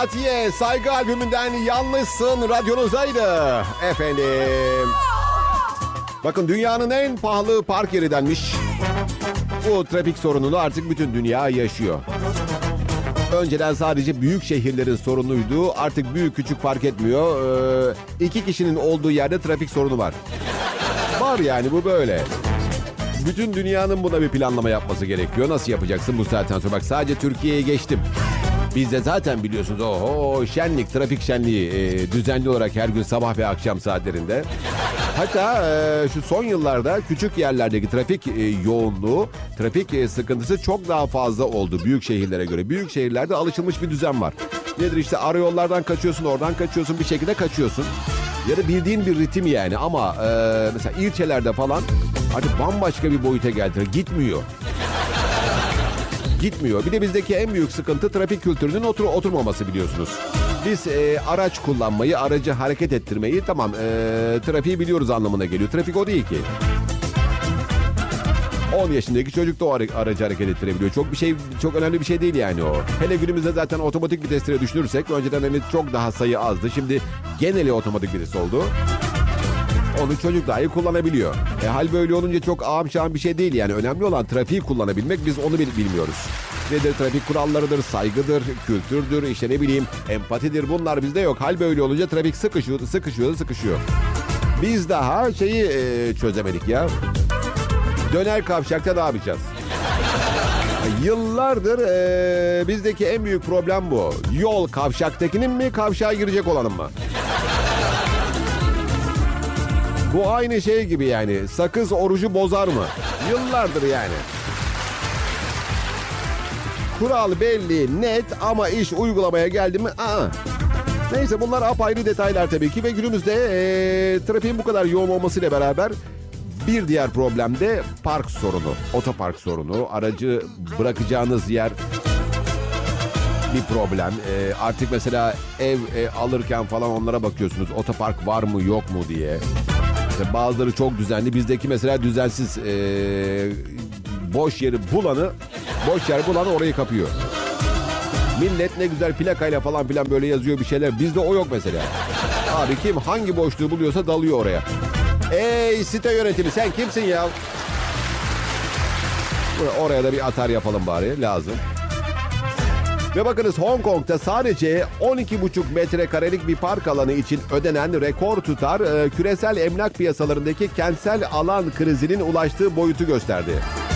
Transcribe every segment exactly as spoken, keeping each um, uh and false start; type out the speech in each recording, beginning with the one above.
Atiye Saygı albümünden Yalnızsın radyonuzdaydı efendim. Bakın dünyanın en pahalı park yeri denmiş. Bu trafik sorununu artık bütün dünya yaşıyor. Önceden sadece büyük şehirlerin sorunuydu. Artık büyük küçük fark etmiyor. Ee, iki kişinin olduğu yerde trafik sorunu var. Var yani, bu böyle. Bütün dünyanın buna bir planlama yapması gerekiyor. Nasıl yapacaksın bu saatten sonra? Bak sadece Türkiye'ye geçtim. Bizde zaten biliyorsunuz oho şenlik, trafik şenliği e, düzenli olarak her gün sabah ve akşam saatlerinde. Hatta e, şu son yıllarda küçük yerlerdeki trafik e, yoğunluğu, trafik e, sıkıntısı çok daha fazla oldu büyük şehirlere göre. Büyük şehirlerde alışılmış bir düzen var. Nedir işte, ara yollardan kaçıyorsun, oradan kaçıyorsun, bir şekilde kaçıyorsun. Ya da bildiğin bir ritim yani, ama e, mesela ilçelerde falan artık bambaşka bir boyuta geldi. Gitmiyor. Gitmiyor. Bir de bizdeki en büyük sıkıntı trafik kültürünün otur oturmaması biliyorsunuz. Biz e, araç kullanmayı, aracı hareket ettirmeyi, tamam e, trafiği biliyoruz anlamına geliyor. Trafik o değil ki. on yaşındaki çocuk da o aracı hareket ettirebiliyor. Çok bir şey, çok önemli bir şey değil yani o. Hele günümüzde zaten otomatik viteslere düşünürsek, önceden hani çok daha sayı azdı. Şimdi geneli otomatik vites oldu. Onu çocuk dahi kullanabiliyor. E, hal böyle olunca çok ağam şahım bir şey değil yani. Önemli olan trafiği kullanabilmek, biz onu bil- bilmiyoruz. Nedir? Trafik kurallarıdır, saygıdır, kültürdür, işte ne bileyim empatidir, bunlar bizde yok. Hal böyle olunca trafik sıkışıyor, sıkışıyor, sıkışıyor. Biz daha şeyi e, çözemedik ya. Döner kavşakta ne yapacağız? Yıllardır e, bizdeki en büyük problem bu. Yol kavşaktakinin mi, kavşağa girecek olanın mı? Bu aynı şey gibi yani. Sakız orucu bozar mı? Yıllardır yani. Kural belli, net, ama iş uygulamaya geldi mi? Aa. Neyse, bunlar apayrı detaylar tabii ki ve günümüzde ee, trafiğin bu kadar yoğun olmasıyla beraber bir diğer problem de park sorunu. Otopark sorunu. Aracı bırakacağınız yer bir problem. E, artık mesela ev e, alırken falan onlara bakıyorsunuz. Otopark var mı yok mu diye. İşte bazıları çok düzenli. Bizdeki mesela düzensiz, e, boş yeri bulanı, boş yer bulanı orayı kapıyor. Millet ne güzel plakayla falan filan böyle yazıyor bir şeyler. Bizde o yok mesela. Abi kim hangi boşluğu buluyorsa dalıyor oraya. Ey site yönetimi, sen kimsin ya? Oraya da bir atar yapalım bari, lazım. Ve bakınız, Hong Kong'da sadece on iki buçuk metrekarelik bir park alanı için ödenen rekor tutar e, küresel emlak piyasalarındaki kentsel alan krizinin ulaştığı boyutu gösterdi.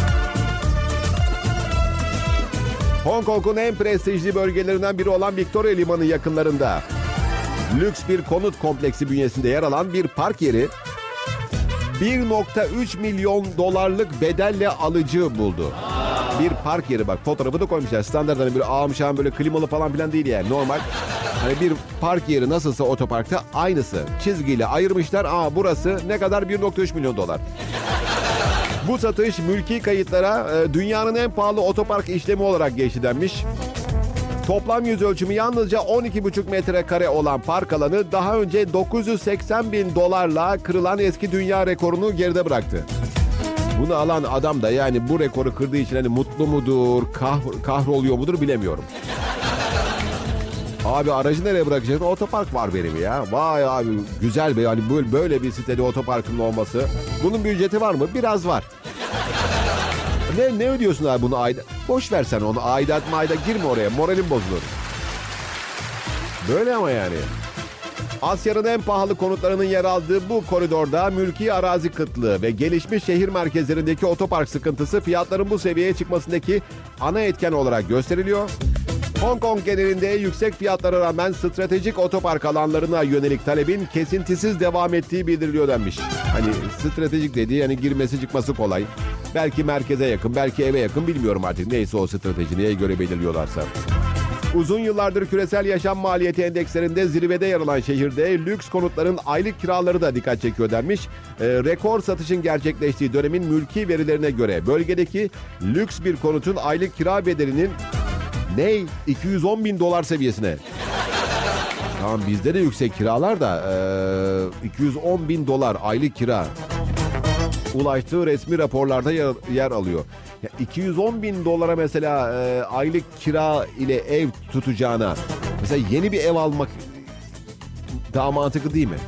Hong Kong'un en prestijli bölgelerinden biri olan Victoria Limanı yakınlarında lüks bir konut kompleksi bünyesinde yer alan bir park yeri bir nokta üç milyon dolarlık bedelle alıcı buldu. Bir park yeri, bak fotoğrafı da koymuşlar. Standart hani bir ağam şahım böyle klimalı falan filan değil yani, normal. Hani bir park yeri nasılsa otoparkta aynısı. Çizgiyle ayırmışlar. Aa burası ne kadar? bir nokta üç milyon dolar. Bu satış mülki kayıtlara e, dünyanın en pahalı otopark işlemi olarak geçti denmiş. Toplam yüz ölçümü yalnızca on iki buçuk metrekare olan park alanı daha önce dokuz yüz seksen bin dolarla kırılan eski dünya rekorunu geride bıraktı. Bunu alan adam da yani bu rekoru kırdığı için hani mutlu mudur, kahr- kahroluyor mudur bilemiyorum. Abi aracı nereye bırakacaksın? Otopark var benim ya. Vay abi, güzel be, yani böyle, böyle bir sitede otoparkın olması. Bunun bir ücreti var mı? Biraz var. Ne ne ödüyorsun abi bunu ayda? Boş versen onu, aidat mayda girme oraya, moralim bozulur. Böyle ama yani. Asya'nın en pahalı konutlarının yer aldığı bu koridorda mülki arazi kıtlığı ve gelişmiş şehir merkezlerindeki otopark sıkıntısı fiyatların bu seviyeye çıkmasındaki ana etken olarak gösteriliyor. Hong Kong genelinde yüksek fiyatlara rağmen stratejik otopark alanlarına yönelik talebin kesintisiz devam ettiği bildiriliyor denmiş. Hani stratejik dediği yani girmesi çıkması kolay. Belki merkeze yakın, belki eve yakın, bilmiyorum artık. Neyse o strateji, neye göre belirliyorlarsa. Uzun yıllardır küresel yaşam maliyeti endekslerinde zirvede yer alan şehirde lüks konutların aylık kiraları da dikkat çekiyor denmiş. E, rekor satışın gerçekleştiği dönemin mülki verilerine göre bölgedeki lüks bir konutun aylık kira bedelinin ne? iki yüz on bin dolar seviyesine. Tamam, bizde de yüksek kiralar da e, iki yüz on bin dolar aylık kira. Ulaştığı resmi raporlarda yer, yer alıyor. Ya iki yüz on bin dolara mesela e, aylık kira ile ev tutacağına Mesela yeni bir ev almak daha mantıklı değil mi?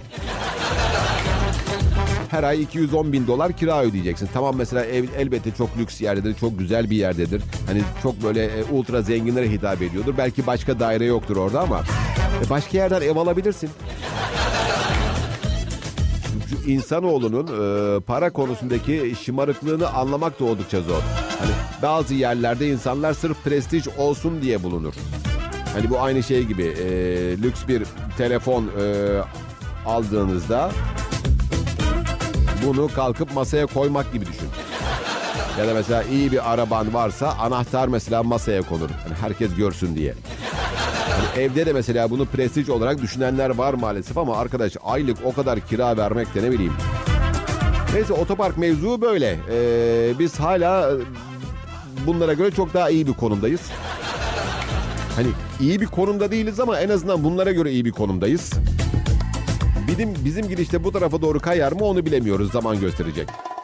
Her ay iki yüz on bin dolar kira ödeyeceksin. Tamam, mesela ev elbette çok lüks yerdedir, çok güzel bir yerdedir. Hani çok böyle e, ultra zenginlere hitap ediyordur. Belki başka daire yoktur orada ama e, başka yerden ev alabilirsin. Çünkü insanoğlunun e, para konusundaki şımarıklığını anlamak da oldukça zor. Hani bazı yerlerde insanlar sırf prestij olsun diye bulunur. Hani bu aynı şey gibi e, lüks bir telefon e, aldığınızda bunu kalkıp masaya koymak gibi düşün. Ya da mesela iyi bir araban varsa anahtar mesela masaya konur. Yani herkes görsün diye. Yani evde de mesela bunu prestij olarak düşünenler var maalesef ama arkadaş aylık o kadar kira vermek de ne bileyim. Neyse, otopark mevzu böyle. Ee, biz hala bunlara göre çok daha iyi bir konumdayız. Hani iyi bir konumda değiliz ama en azından bunlara göre iyi bir konumdayız. Bizim, bizim gidişte bu tarafa doğru kayar mı onu bilemiyoruz, zaman gösterecek.